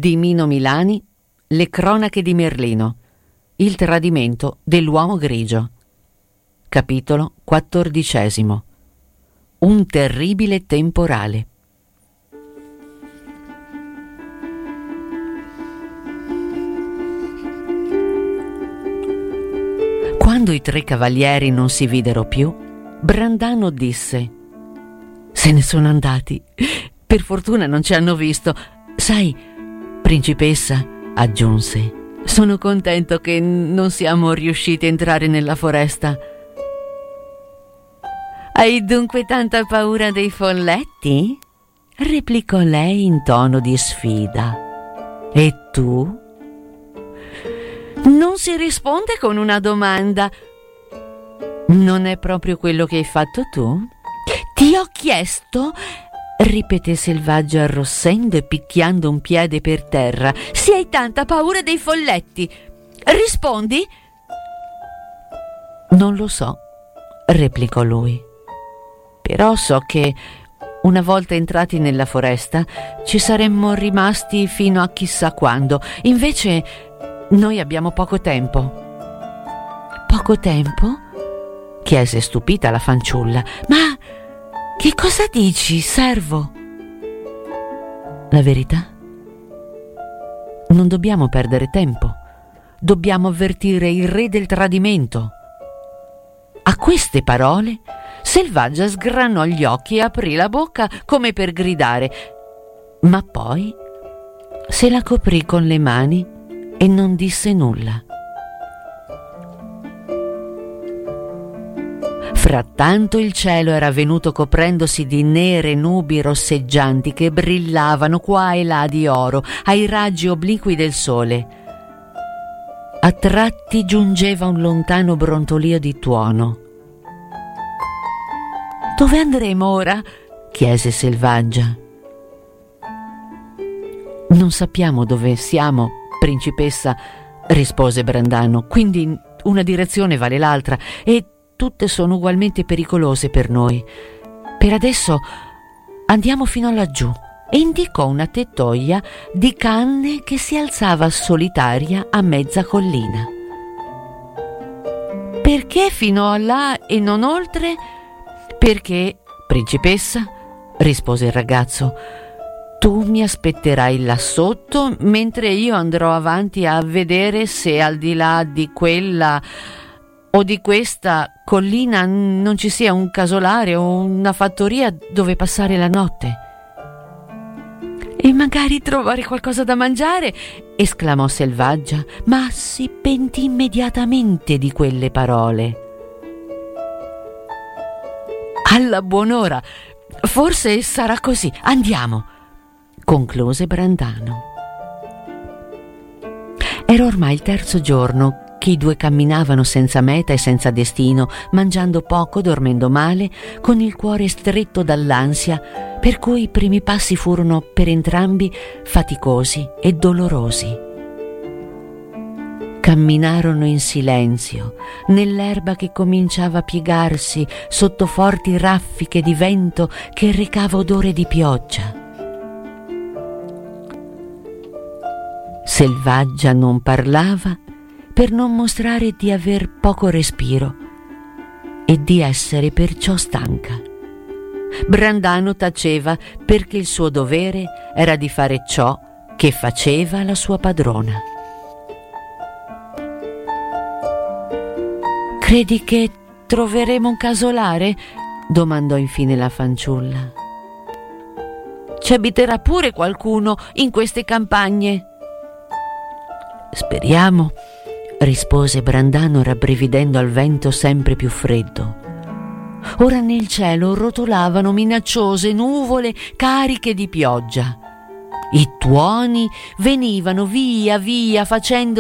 di Mino Milani, Le cronache di Merlino, il tradimento dell'uomo grigio. Capitolo 14. Un terribile temporale. Quando i tre cavalieri non si videro più, Brandano disse: «Se ne sono andati. Per fortuna non ci hanno visto. Sai, principessa», aggiunse, «sono contento che non siamo riusciti a entrare nella foresta». «Hai dunque tanta paura dei folletti?» replicò lei in tono di sfida. «E tu?» «Non si risponde con una domanda. Non è proprio quello che hai fatto tu?» «Ti ho chiesto», ripeté Selvaggia arrossendo e picchiando un piede per terra, «se hai tanta paura dei folletti. Rispondi?» «Non lo so», replicò lui. «Però so che una volta entrati nella foresta ci saremmo rimasti fino a chissà quando. Invece noi abbiamo poco tempo». «Poco tempo?» chiese stupita la fanciulla. «Ma che cosa dici, servo?» «La verità? Non dobbiamo perdere tempo. Dobbiamo avvertire il re del tradimento». A queste parole Selvaggia sgranò gli occhi e aprì la bocca come per gridare, ma poi se la coprì con le mani e non disse nulla. Frattanto il cielo era venuto coprendosi di nere nubi rosseggianti che brillavano qua e là di oro ai raggi obliqui del sole. A tratti giungeva un lontano brontolio di tuono. «Dove andremo ora?» chiese Selvaggia. «Non sappiamo dove siamo, principessa», rispose Brandano, «quindi una direzione vale l'altra e tutte sono ugualmente pericolose per noi. Per adesso andiamo fino a laggiù», e indicò una tettoia di canne che si alzava solitaria a mezza collina. «Perché fino a là e non oltre?» «Perché, principessa», rispose il ragazzo, «tu mi aspetterai là sotto mentre io andrò avanti a vedere se al di là di quella o di questa collina non ci sia un casolare o una fattoria dove passare la notte». «E magari trovare qualcosa da mangiare», esclamò Selvaggia, ma si pentì immediatamente di quelle parole. «Alla buon'ora, forse sarà così. Andiamo», concluse Brandano. Era ormai il terzo giorno che i due camminavano senza meta e senza destino, mangiando poco, dormendo male, con il cuore stretto dall'ansia, per cui i primi passi furono per entrambi faticosi e dolorosi. Camminarono in silenzio, nell'erba che cominciava a piegarsi sotto forti raffiche di vento che recava odore di pioggia. Selvaggia non parlava per non mostrare di aver poco respiro e di essere perciò stanca. Brandano taceva perché il suo dovere era di fare ciò che faceva la sua padrona. «Credi che troveremo un casolare?» domandò infine la fanciulla. «Ci abiterà pure qualcuno in queste campagne?» «Speriamo», rispose Brandano rabbrividendo al vento sempre più freddo. Ora nel cielo rotolavano minacciose nuvole cariche di pioggia. I tuoni venivano via via facendosi